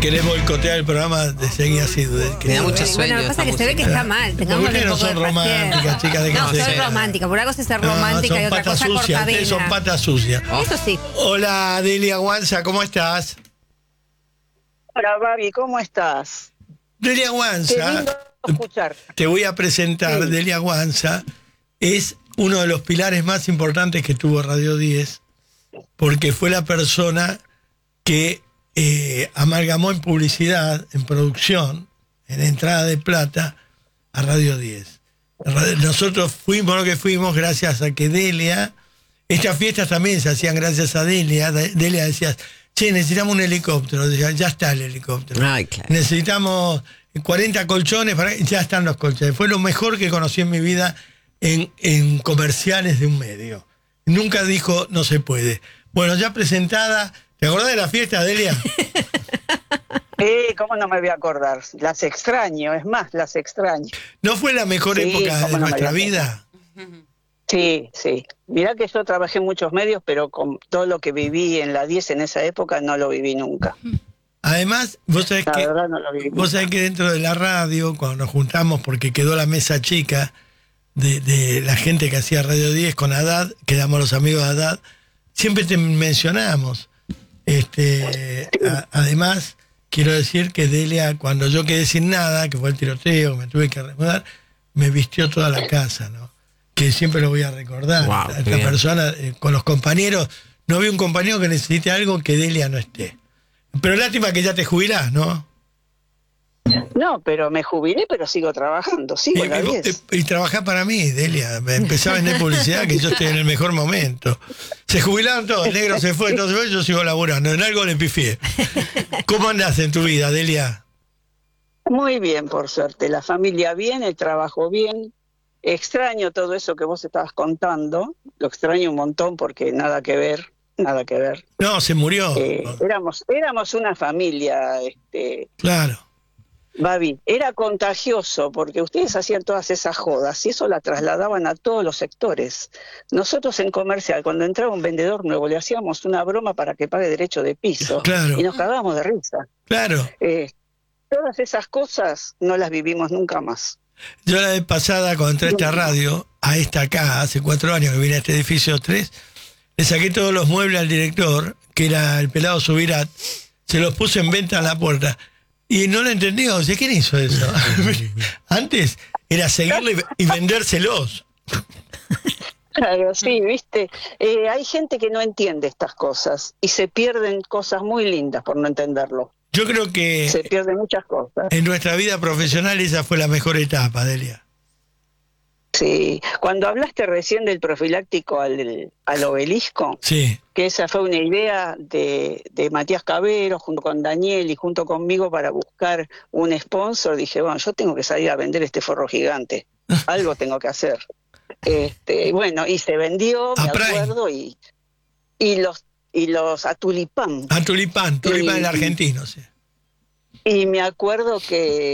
querés boicotear el programa, de seguir así. Me da mucho sueño. Bueno, lo que pasa es que se ve que está mal. Tengamos Ustedes no son románticas, chicas. No, soy romántica. Por algo es ser romántica y otra cosa cortadena. Ustedes son patas sucias. Eso sí. Hola, Delia Guanza, ¿cómo estás? Hola, Babi, ¿cómo estás? Delia Qué Guanza, lindo escuchar. te voy a presentar. Sí. Delia Guanza es uno de los pilares más importantes que tuvo Radio 10, porque fue la persona que amalgamó en publicidad, en producción, en entrada de plata, a Radio 10. Nosotros fuimos lo que fuimos gracias a que Delia, estas fiestas también se hacían gracias a Delia. Delia decía, che, necesitamos un helicóptero. Decía, ya está el helicóptero. Ay, claro. Necesitamos 40 colchones, ya están los colchones. Fue lo mejor que conocí en mi vida en comerciales de un medio. Nunca dijo, no se puede. Bueno, ya presentada. ¿Te acordás de la fiesta, Delia? ¿Cómo no me voy a acordar? Las extraño, es más, las extraño. ¿No fue la mejor época de nuestra vida? Sí, sí. Mirá que yo trabajé en muchos medios, pero con todo lo que viví en la 10 en esa época no lo viví nunca. Además, vos sabés que dentro de la radio, cuando nos juntamos, porque quedó la mesa chica de la gente que hacía Radio 10 con Haddad, quedamos los amigos de Haddad, siempre te mencionamos. Además, quiero decir que Delia, cuando yo quedé sin nada, que fue el tiroteo, me tuve que remudar, me vistió toda la casa, ¿no? Que siempre lo voy a recordar. Wow, esta persona, con los compañeros, no vi un compañero que necesite algo que Delia no esté. Pero lástima que ya te jubilás, ¿no? No, pero me jubilé, pero sigo trabajando, sigo en la 10. Y trabajá para mí, Delia. Empecé a vender publicidad, que yo estoy en el mejor momento. Se jubilaron todos, el negro se fue, todo se fue, yo sigo laburando. En algo le pifié. ¿Cómo andás en tu vida, Delia? Muy bien, por suerte. La familia bien, el trabajo bien. Extraño todo eso que vos estabas contando. Lo extraño un montón porque nada que ver. Nada que ver. No, se murió. Éramos una familia, Claro. Babi, era contagioso porque ustedes hacían todas esas jodas y eso la trasladaban a todos los sectores. Nosotros en comercial, cuando entraba un vendedor nuevo, le hacíamos una broma para que pague derecho de piso. Claro. Y nos cagábamos de risa. Claro. Todas esas cosas no las vivimos nunca más. Yo la vez pasada, cuando entré a esta radio, a esta acá, hace 4 años que vine a este edificio 3, le saqué todos los muebles al director, que era el pelado Subirat, se los puse en venta en la puerta. Y no lo entendió. O sea, ¿quién hizo eso? Antes era seguirle y vendérselos. Claro, sí, viste. Hay gente que no entiende estas cosas y se pierden cosas muy lindas por no entenderlo. Yo creo que se pierden muchas cosas. En nuestra vida profesional esa fue la mejor etapa, Delia. Sí, cuando hablaste recién del profiláctico al obelisco, sí, que esa fue una idea de Matías Cabero junto con Daniel y junto conmigo para buscar un sponsor, dije, bueno, yo tengo que salir a vender este forro gigante, algo tengo que hacer. Bueno, y se vendió, me acuerdo, y los a Tulipán. A Tulipán el argentino, sí. Y me acuerdo que